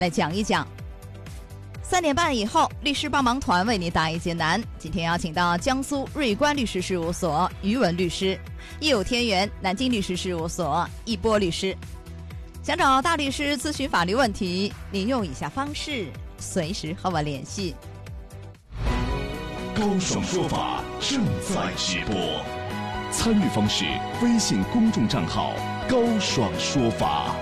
来讲一讲。3点半以后，律师帮忙团为你答疑解难。今天邀请到江苏瑞观律师事务所于文律师，业务天元南京律师事务所一波律师。想找大律师咨询法律问题，您用以下方式随时和我联系。 高爽说法正在直播，参与方式：微信公众账号高爽说法。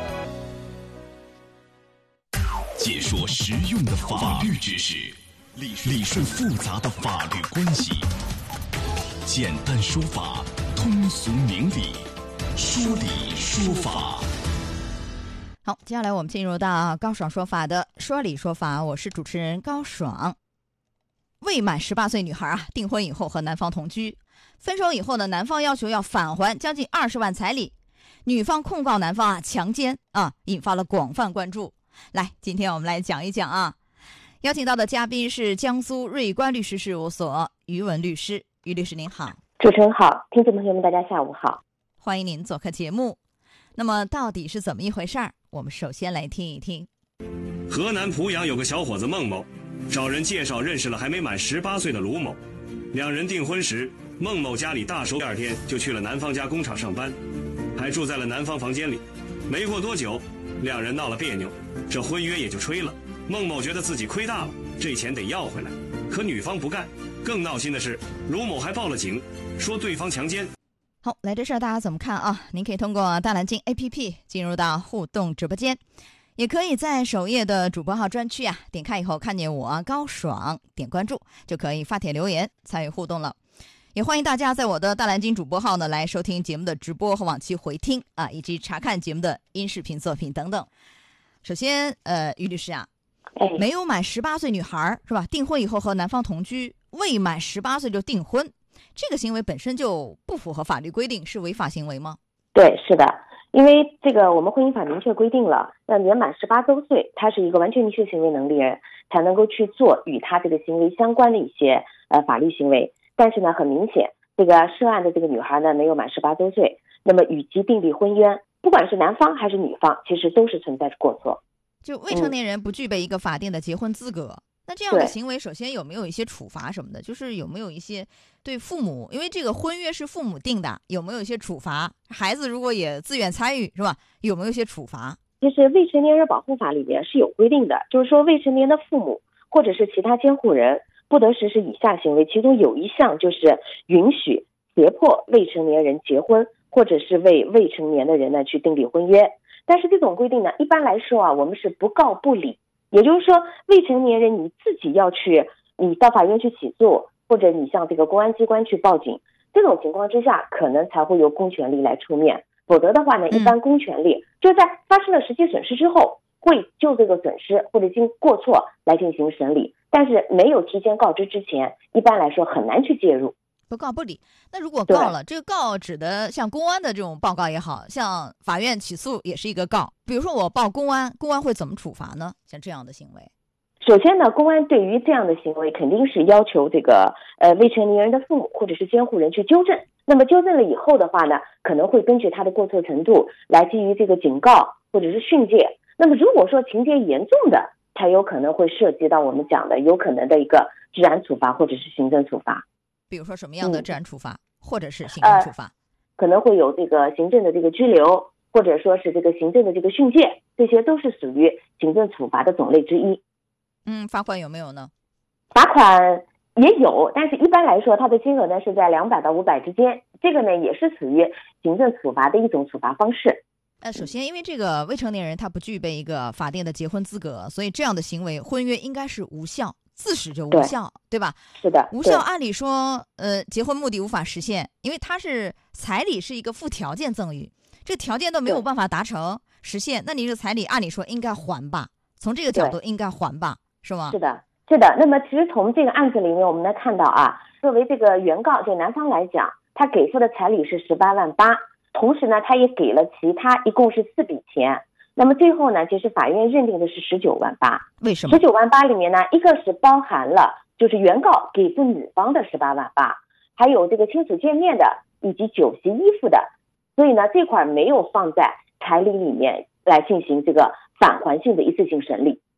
解说实用的法律知识，理顺复杂的法律关系，简单说法，通俗明理，说理说法。 好，接下来我们进入到高爽说法的说理说法，我是主持人高爽。未满18岁女孩订婚以后和男方同居，分手以后呢，男方要求要返还将近20万彩礼，女方控告男方强奸引发了广泛关注。来，今天我们来讲一讲邀请到的嘉宾是江苏瑞观律师事务所于文律师。于律师您好。 主持人好，听众朋友们大家下午好， 欢迎您做客节目。那么到底是怎么一回事儿？我们首先来听一听。 河南濮阳有个小伙子孟某，找人介绍认识了还没满18岁的卢某。两人订婚时，孟某家里大熟，第2天就去了男方家工厂上班，还住在了男方房间里。没过多久，两人闹了别扭，这婚约也就吹了。孟某觉得自己亏大了，这钱得要回来，可女方不干。更闹心的是，卢某还报了警，说对方强奸。 好，来这事儿大家怎么看您可以通过大蓝鲸 APP 进入到互动直播间，也可以在首页的主播号专区点开以后看见我高爽，点关注就可以发帖留言参与互动了。也欢迎大家在我的大蓝鲸主播号呢来收听节目的直播和往期回听以及查看节目的音视频作品等等。首先于律师没有满18岁女孩是吧，订婚以后和男方同居，未满18岁就订婚，这个行为本身就不符合法律规定，是违法行为吗？ 对，是的，因为这个我们婚姻法明确规定了，那年满18周岁，他是一个完全民事行为能力人，才能够去做与他这个行为相关的一些法律行为。但是呢，很明显，这个涉案的这个女孩呢没有满18周岁，那么与其订立婚约，不管是男方还是女方，其实都是存在着过错。 就未成年人不具备一个法定的结婚资格，那这样的行为首先有没有一些处罚什么的？就是有没有一些对父母，因为这个婚约是父母定的，有没有一些处罚？孩子如果也自愿参与是吧，有没有一些处罚？ 其实未成年人保护法里面是有规定的，就是说未成年的父母或者是其他监护人不得实施以下行为，其中有一项就是允许胁迫未成年人结婚，或者是为未成年的人呢去订立婚约。但是这种规定呢，一般来说我们是不告不理，也就是说未成年人你自己要去，你到法院去起诉，或者你向这个公安机关去报警，这种情况之下可能才会由公权力来出面，否则的话呢，一般公权力就在发生了实际损失之后，会就这个损失或者经过错来进行审理，但是没有提前告知之前，一般来说很难去介入。 不告不理，那如果告了，这个告指的像公安的这种报告也好，像法院起诉也是一个告。比如说我报公安，公安会怎么处罚呢？像这样的行为， 首先呢，公安对于这样的行为肯定是要求这个未成年人的父母或者是监护人去纠正。那么纠正了以后的话呢，可能会根据他的过错程度来基于这个警告或者是训诫。那么如果说情节严重的，才有可能会涉及到我们讲的有可能的一个治安处罚或者是行政处罚。 比如说什么样的治安处罚，或者是行政处罚？ 可能会有这个行政的这个拘留，或者说是这个行政的这个训诫，这些都是属于行政处罚的种类之一。 罚款有没有呢？ 罚款也有，但是一般来说它的金额呢是在200到500之间，这个呢也是属于行政处罚的一种处罚方式。 首先因为这个未成年人他不具备一个法定的结婚资格，所以这样的行为婚约应该是无效，自始就无效， 对吧？ 是的， 无效。按理说结婚目的无法实现，因为它是彩礼是一个附条件赠与，这个条件都没有办法达成实现，那你这个彩礼按理说应该还吧，从这个角度应该还吧，是吗？ 是的，是的。那么其实从这个案子里面我们能看到作为这个原告对男方来讲，他给付的彩礼是18万8，同时呢他也给了其他一共是4笔钱，那么最后呢其实法院认定的是19万8。 为什么 19万8里面呢，一个是包含了就是原告给付女方的18万8，还有这个亲属见面的以及酒席衣服的，所以呢这块没有放在彩礼里面， 来进行这个返还性的一次性审理。